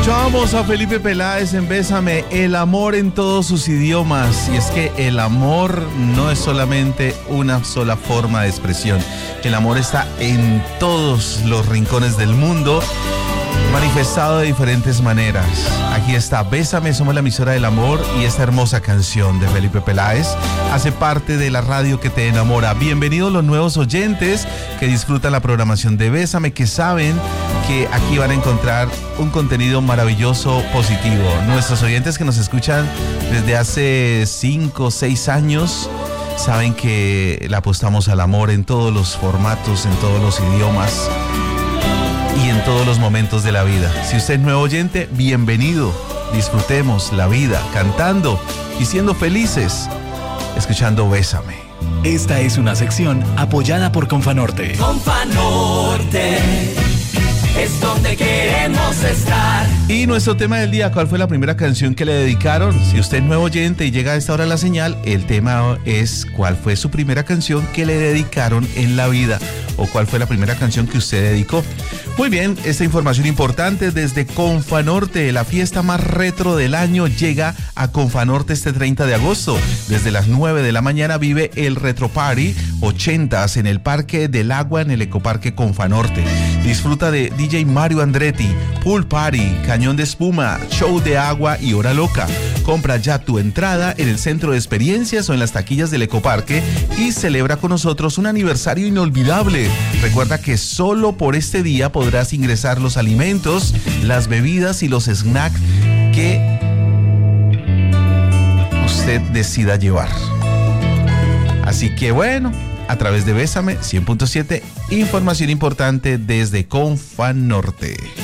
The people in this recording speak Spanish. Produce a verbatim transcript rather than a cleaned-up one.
Escuchábamos a Felipe Peláez en Bésame, el amor en todos sus idiomas. Y es que el amor no es solamente una sola forma de expresión. El amor está en todos los rincones del mundo, manifestado de diferentes maneras. Aquí está Bésame, somos la emisora del amor, y esta hermosa canción de Felipe Peláez hace parte de la radio que te enamora. Bienvenidos los nuevos oyentes que disfrutan la programación de Bésame, que saben que aquí van a encontrar un contenido maravilloso, positivo. Nuestros oyentes que nos escuchan desde hace cinco o seis años saben que le apostamos al amor en todos los formatos, en todos los idiomas y en todos los momentos de la vida. Si usted es nuevo oyente, bienvenido. Disfrutemos la vida cantando y siendo felices, escuchando Bésame. Esta es una sección apoyada por Confanorte. Confanorte es donde queremos estar. Y nuestro tema del día, ¿cuál fue la primera canción que le dedicaron? Si usted es nuevo oyente y llega a esta hora a la señal, el tema es ¿cuál fue su primera canción que le dedicaron en la vida? ¿O cuál fue la primera canción que usted dedicó? Muy bien, esta información importante desde Confanorte. La fiesta más retro del año llega a Confanorte este treinta de agosto. Desde las nueve de la mañana vive el Retro Party ochentas en el Parque del Agua, en el Ecoparque Confanorte. Disfruta de D J Mario Andretti, Pool Party, Cañón de Espuma, Show de Agua y Hora Loca. Compra ya tu entrada en el Centro de Experiencias o en las taquillas del Ecoparque y celebra con nosotros un aniversario inolvidable. Recuerda que solo por este día podrás ingresar los alimentos, las bebidas y los snacks que usted decida llevar. Así que bueno, a través de Bésame cien punto siete, información importante desde Confanorte.